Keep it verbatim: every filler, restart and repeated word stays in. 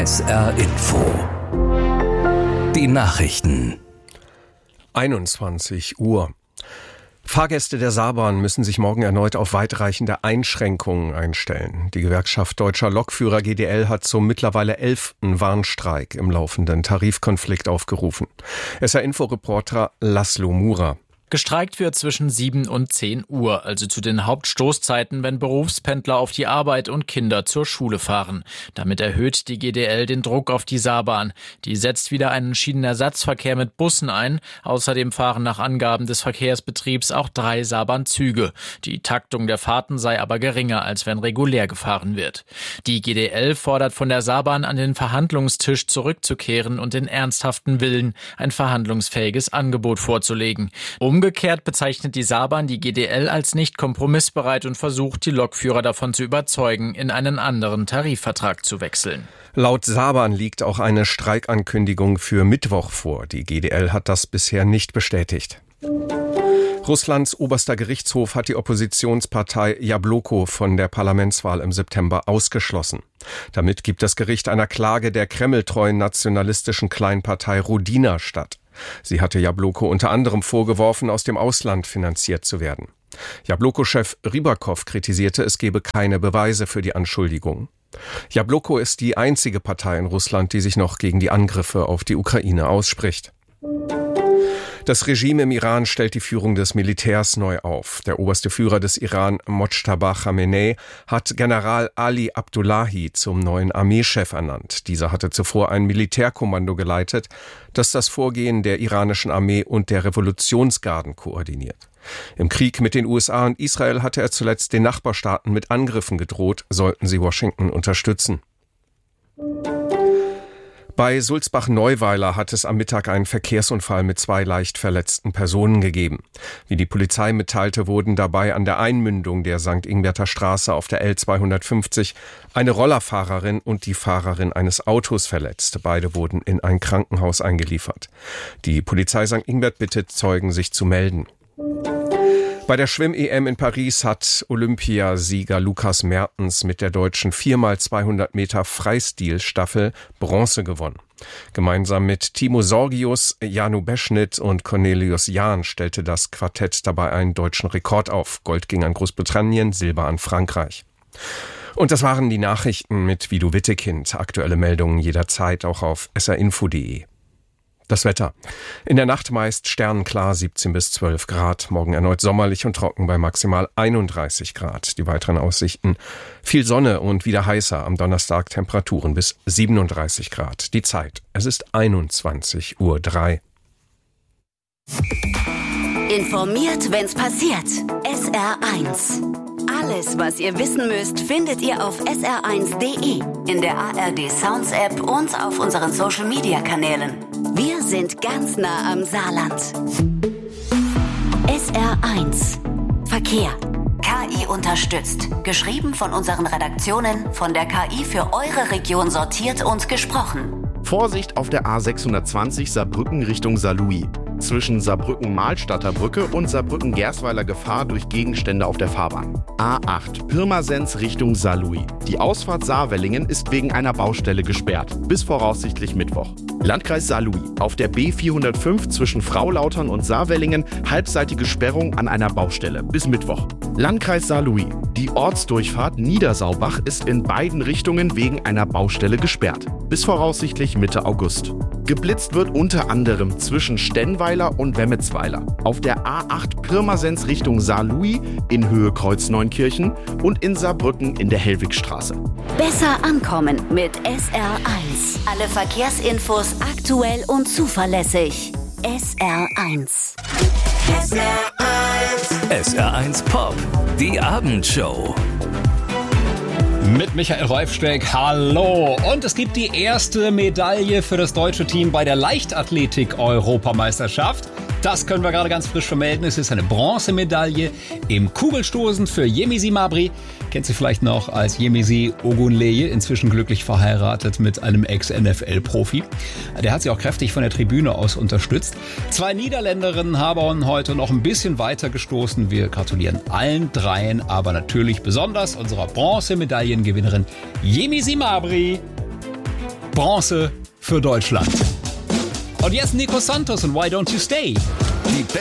S R Info. Die Nachrichten. einundzwanzig Uhr. Fahrgäste der Saarbahn müssen sich morgen erneut auf weitreichende Einschränkungen einstellen. Die Gewerkschaft Deutscher Lokführer G D L hat zum mittlerweile elften Warnstreik im laufenden Tarifkonflikt aufgerufen. S R-Info-Reporter Laszlo Mura. Gestreikt wird zwischen sieben und zehn Uhr, also zu den Hauptstoßzeiten, wenn Berufspendler auf die Arbeit und Kinder zur Schule fahren. Damit erhöht die G D L den Druck auf die Saarbahn. Die setzt wieder einen Schienenersatzverkehr mit Bussen ein. Außerdem fahren nach Angaben des Verkehrsbetriebs auch drei Saarbahn-Züge. Die Taktung der Fahrten sei aber geringer, als wenn regulär gefahren wird. Die G D L fordert von der Saarbahn, an den Verhandlungstisch zurückzukehren und den ernsthaften Willen, ein verhandlungsfähiges Angebot vorzulegen. Um Umgekehrt bezeichnet die Saarbahn die G D L als nicht kompromissbereit und versucht, die Lokführer davon zu überzeugen, in einen anderen Tarifvertrag zu wechseln. Laut Saarbahn liegt auch eine Streikankündigung für Mittwoch vor. Die G D L hat das bisher nicht bestätigt. Russlands oberster Gerichtshof hat die Oppositionspartei Jabloko von der Parlamentswahl im September ausgeschlossen. Damit gibt das Gericht einer Klage der kremltreuen nationalistischen Kleinpartei Rodina statt. Sie hatte Jabloko unter anderem vorgeworfen, aus dem Ausland finanziert zu werden. Jabloko-Chef Rybakov kritisierte, es gebe keine Beweise für die Anschuldigung. Jabloko ist die einzige Partei in Russland, die sich noch gegen die Angriffe auf die Ukraine ausspricht. Das Regime im Iran stellt die Führung des Militärs neu auf. Der oberste Führer des Iran, Mojtaba Khamenei, hat General Ali Abdullahi zum neuen Armeechef ernannt. Dieser hatte zuvor ein Militärkommando geleitet, das das Vorgehen der iranischen Armee und der Revolutionsgarden koordiniert. Im Krieg mit den U S A und Israel hatte er zuletzt den Nachbarstaaten mit Angriffen gedroht, sollten sie Washington unterstützen. Bei Sulzbach-Neuweiler hat es am Mittag einen Verkehrsunfall mit zwei leicht verletzten Personen gegeben. Wie die Polizei mitteilte, wurden dabei an der Einmündung der Sankt Ingbärter Straße auf der L zweihundertfünfzig eine Rollerfahrerin und die Fahrerin eines Autos verletzt. Beide wurden in ein Krankenhaus eingeliefert. Die Polizei Sankt Ingbert bittet Zeugen, sich zu melden. Bei der Schwimm-E M in Paris hat Olympiasieger Lukas Mertens mit der deutschen vier mal zweihundert Meter Freistilstaffel Bronze gewonnen. Gemeinsam mit Timo Sorgius, Janu Beschnitt und Cornelius Jahn stellte das Quartett dabei einen deutschen Rekord auf. Gold ging an Großbritannien, Silber an Frankreich. Und das waren die Nachrichten mit Vido Wittekind. Aktuelle Meldungen jederzeit auch auf s r info punkt d e. Das Wetter. In der Nacht meist sternenklar, siebzehn bis zwölf Grad. Morgen erneut sommerlich und trocken bei maximal einunddreißig Grad. Die weiteren Aussichten: viel Sonne und wieder heißer. Am Donnerstag Temperaturen bis siebenunddreißig Grad. Die Zeit: es ist einundzwanzig Uhr drei. Informiert, wenn's passiert. S R eins. Alles, was ihr wissen müsst, findet ihr auf s r eins punkt d e, in der A R D Sounds App und auf unseren Social Media Kanälen. Wir sind ganz nah am Saarland. S R eins. Verkehr. K I unterstützt. Geschrieben von unseren Redaktionen, von der K I für eure Region sortiert und gesprochen. Vorsicht auf der A sechshundertzwanzig Saarbrücken Richtung Saarlouis. Zwischen Saarbrücken-Mahlstadter Brücke und Saarbrücken-Gersweiler Gefahr durch Gegenstände auf der Fahrbahn. A acht Pirmasens Richtung Saarlouis. Die Ausfahrt Saarwellingen ist wegen einer Baustelle gesperrt. Bis voraussichtlich Mittwoch. Landkreis Saarlouis. Auf der B vierhundertfünf zwischen Fraulautern und Saarwellingen halbseitige Sperrung an einer Baustelle. Bis Mittwoch. Landkreis Saarlouis. Die Ortsdurchfahrt Niedersaubach ist in beiden Richtungen wegen einer Baustelle gesperrt. Bis voraussichtlich Mitte August. Geblitzt wird unter anderem zwischen Stenweiler und Wemmetsweiler. Auf der A acht Pirmasens Richtung Saarlouis in Höhe Kreuz Neunkirchen und in Saarbrücken in der Hellwigstraße. Besser ankommen mit S R eins. Alle Verkehrsinfos aktuell und zuverlässig. S R eins. S R eins. S R eins Pop. Die Abendshow. Mit Michael Reufsteck, hallo! Und es gibt die erste Medaille für das deutsche Team bei der Leichtathletik-Europameisterschaft. Das können wir gerade ganz frisch vermelden. Es ist eine Bronzemedaille im Kugelstoßen für Yemisi Mabry. Kennt sie vielleicht noch als Yemisi Ogunleye, inzwischen glücklich verheiratet mit einem Ex-N F L-Profi. Der hat sie auch kräftig von der Tribüne aus unterstützt. Zwei Niederländerinnen haben heute noch ein bisschen weiter gestoßen. Wir gratulieren allen dreien, aber natürlich besonders unserer Bronzemedaillengewinnerin Yemisi Mabry. Bronze für Deutschland. Und jetzt Nico Santos und Why Don't You Stay? Die